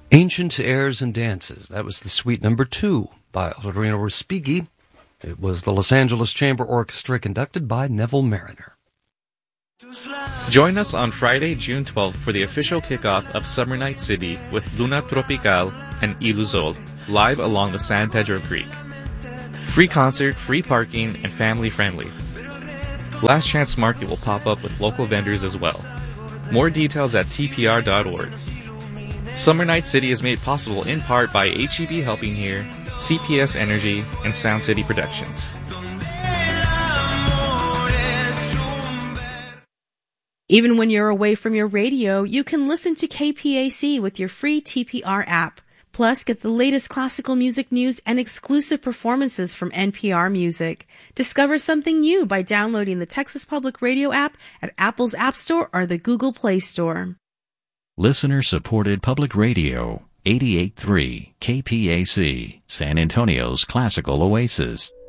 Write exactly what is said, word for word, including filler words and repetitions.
Ancient Airs and Dances. That was the suite number two by Ottorino Respighi. It was the Los Angeles Chamber Orchestra conducted by Neville Mariner. Join us on Friday, June twelfth for the official kickoff of Summer Night City with Luna Tropical and Iluzol, live along the San Pedro Creek. Free concert, free parking, and family friendly. Last Chance Market will pop up with local vendors as well. More details at T P R dot org. Summer Night City is made possible in part by H E B Helping Here, C P S Energy, and Sound City Productions. Even when you're away from your radio, you can listen to K P A C with your free T P R app. Plus, get the latest classical music news and exclusive performances from N P R Music. Discover something new by downloading the Texas Public Radio app at Apple's App Store or the Google Play Store. Listener-supported public radio, eighty-eight point three K P A C, San Antonio's classical oasis.